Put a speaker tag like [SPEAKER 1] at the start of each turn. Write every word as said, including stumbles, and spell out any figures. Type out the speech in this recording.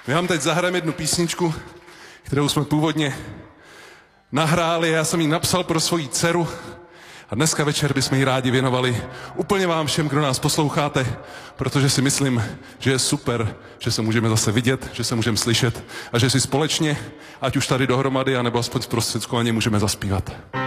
[SPEAKER 1] My vám teď zahrajeme jednu písničku, kterou jsme původně nahráli, já jsem ji napsal pro svoji dceru a dneska večer bychom ji rádi věnovali úplně vám všem, kdo nás posloucháte, protože si myslím, že je super, že se můžeme zase vidět, že se můžeme slyšet a že si společně, ať už tady dohromady, anebo aspoň zprostředkovaně můžeme zaspívat.